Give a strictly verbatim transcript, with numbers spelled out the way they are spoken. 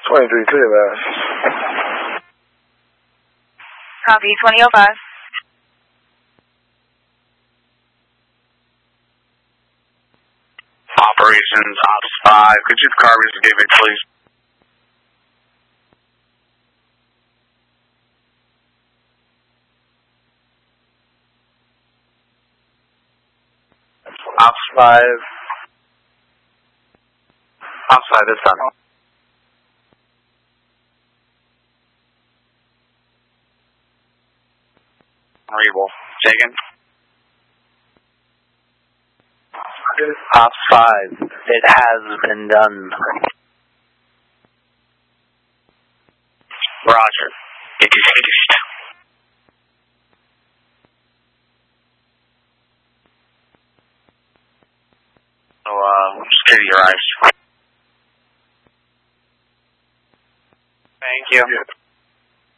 twenty-three clear, man. Copy, twenty oh five. Operations, Ops five. Could you garbage give it, please? Ops five. Ops five, this time. Readable. Taken. Ops five. It has been done. Roger. It is finished. So, uh, steady your eyes. Thank you.